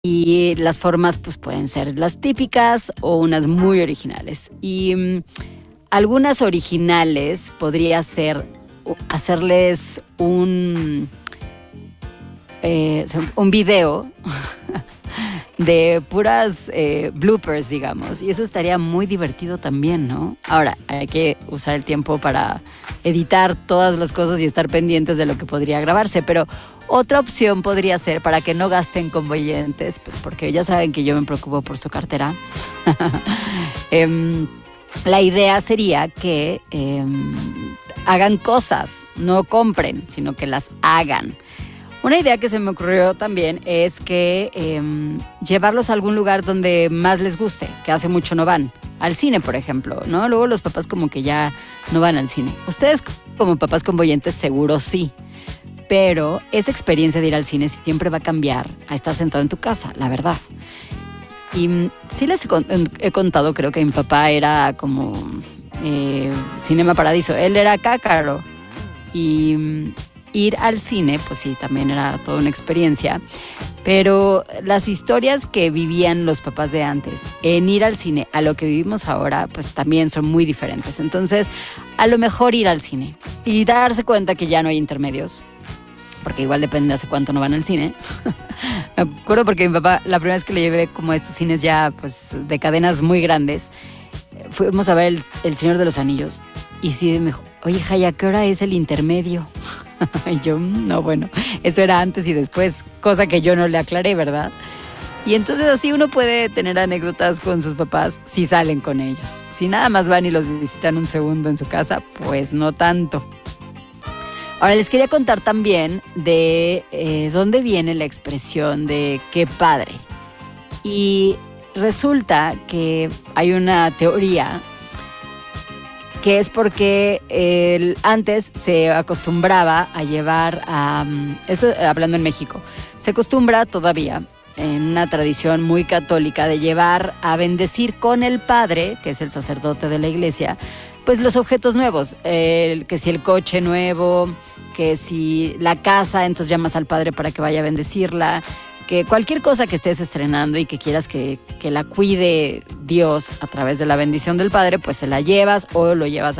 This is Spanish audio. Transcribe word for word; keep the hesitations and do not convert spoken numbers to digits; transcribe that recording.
Y las formas pues pueden ser las típicas o unas muy originales. Y mm, algunas originales podría ser u- hacerles un, eh, un video de puras eh, bloopers, digamos. Y eso estaría muy divertido también, ¿no? Ahora, hay que usar el tiempo para editar todas las cosas y estar pendientes de lo que podría grabarse. Pero otra opción podría ser, para que no gasten convoyentes, pues porque ya saben que yo me preocupo por su cartera. Em, la idea sería que em, hagan cosas, no compren, sino que las hagan. Una idea que se me ocurrió también es que eh, llevarlos a algún lugar donde más les guste, que hace mucho no van. Al cine, por ejemplo, ¿no? Luego los papás como que ya no van al cine. Ustedes como papás convoyentes seguro sí. Pero esa experiencia de ir al cine siempre va a cambiar a estar sentado en tu casa, la verdad. Y mm, sí les he, con- he contado, creo que mi papá era como eh, Cinema Paradiso. Él era cácaro. Y mm, ir al cine, pues sí, también era toda una experiencia. Pero las historias que vivían los papás de antes en ir al cine a lo que vivimos ahora, pues también son muy diferentes. Entonces, a lo mejor ir al cine y darse cuenta que ya no hay intermedios, porque igual depende de hace cuánto no van al cine. Me acuerdo porque mi papá, la primera vez que le llevé como a estos cines ya, pues, de cadenas muy grandes, eh, fuimos a ver el, el Señor de los Anillos. Y sí me dijo, oye, Jaya, ¿qué hora es el intermedio? Y yo, "Mm, no, bueno, eso era antes y después, cosa que yo no le aclaré, ¿verdad?" Y entonces así uno puede tener anécdotas con sus papás si salen con ellos. Si nada más van y los visitan un segundo en su casa, pues no tanto. Ahora les quería contar también de eh, dónde viene la expresión de qué padre. Y resulta que hay una teoría que es porque el- antes se acostumbraba a llevar a... mm, Esto eh, hablando en México, se acostumbra todavía en una tradición muy católica de llevar a bendecir con el padre, que es el sacerdote de la iglesia, pues los objetos nuevos, el- que si el coche nuevo, que si la casa, entonces llamas al padre para que vaya a bendecirla, que cualquier cosa que estés estrenando y que quieras que, que la cuide Dios a través de la bendición del padre, pues se la llevas o lo llevas